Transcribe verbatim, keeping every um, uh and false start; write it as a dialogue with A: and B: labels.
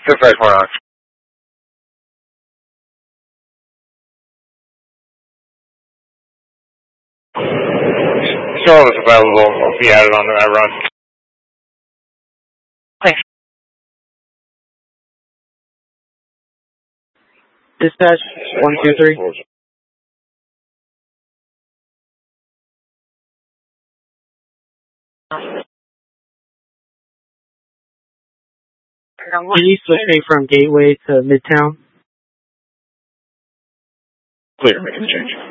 A: Dispatch one on. Stroll is available. Will be added onto that run. Thanks.
B: Dispatch one two three. Can you switch me from Gateway to Midtown?
A: Clear, make a change.